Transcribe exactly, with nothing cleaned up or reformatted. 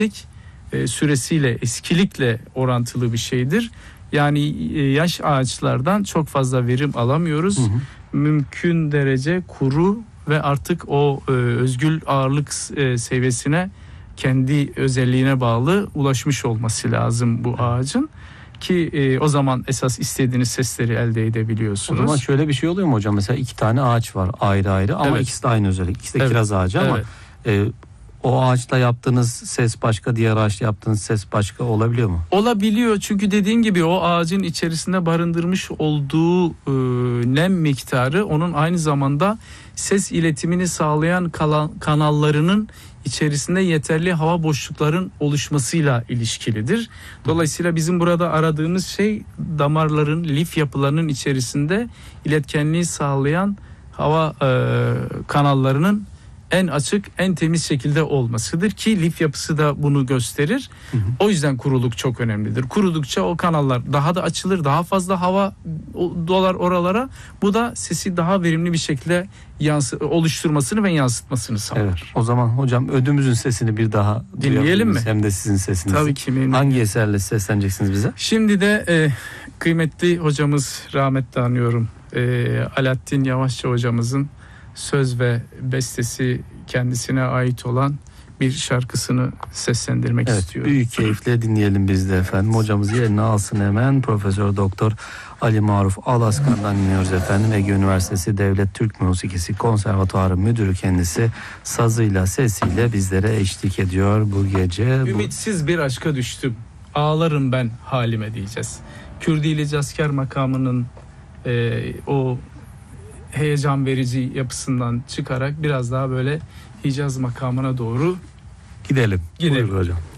e, süresiyle, eskilikle orantılı bir şeydir. Yani e, yaş ağaçlardan çok fazla verim alamıyoruz. Hı hı. Mümkün derece kuru ve artık o e, özgül ağırlık e, seviyesine, kendi özelliğine bağlı ulaşmış olması lazım bu ağacın. Ki e, o zaman esas istediğiniz sesleri elde edebiliyorsunuz. O zaman şöyle bir şey oluyor mu hocam? Mesela iki tane ağaç var ayrı ayrı ama evet. ikisi de aynı özellik. İkisi de evet. kiraz ağacı ama evet. e, o ağaçla yaptığınız ses başka, diğer ağaçla yaptığınız ses başka olabiliyor mu? Olabiliyor, çünkü dediğim gibi o ağacın içerisinde barındırmış olduğu e, nem miktarı onun aynı zamanda ses iletimini sağlayan kalan, kanallarının içerisinde yeterli hava boşlukların oluşmasıyla ilişkilidir. Dolayısıyla bizim burada aradığımız şey damarların, lif yapılarının içerisinde iletkenliği sağlayan hava e, kanallarının en açık, en temiz şekilde olmasıdır ki lif yapısı da bunu gösterir. Hı hı. O yüzden kuruluk çok önemlidir. Kurudukça o kanallar daha da açılır, daha fazla hava dolar oralara. Bu da sesi daha verimli bir şekilde yansı, oluşturmasını ve yansıtmasını sağlar. Evet, o zaman hocam ödümüzün sesini bir daha dinleyelim mi? Hem de sizin sesinizi. Tabii ki. Memnun. Hangi eserle sesleneceksiniz bize? Şimdi de e, kıymetli hocamız, rahmetle anıyorum, e, Alaaddin Yavaşça hocamızın söz ve bestesi kendisine ait olan bir şarkısını seslendirmek evet, istiyorum. Büyük keyifle dinleyelim biz de efendim. Hocamız yerine alsın hemen. Profesör Doktor Ali Maruf Alaskan'dan dinliyoruz efendim. Ege Üniversitesi Devlet Türk Müzikisi Konservatuarı Müdürü kendisi sazıyla, sesiyle bizlere eşlik ediyor bu gece. Ümitsiz bir aşka düştüm, ağlarım ben halime diyeceğiz. Kürdili Cazkar makamının e, o heyecan verici yapısından çıkarak biraz daha böyle Hicaz makamına doğru gidelim. Gidelim. Buyurun hocam.